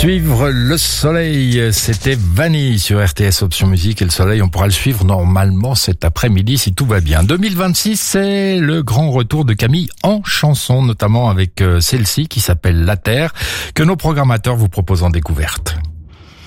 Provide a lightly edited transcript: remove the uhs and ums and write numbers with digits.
Suivre le soleil, c'était Vanille sur RTS Option Musique, et le soleil, on pourra le suivre normalement cet après-midi si tout va bien. 2026, c'est le grand retour de Camille en chanson, notamment avec celle-ci qui s'appelle La Terre, que nos programmateurs vous proposent en découverte.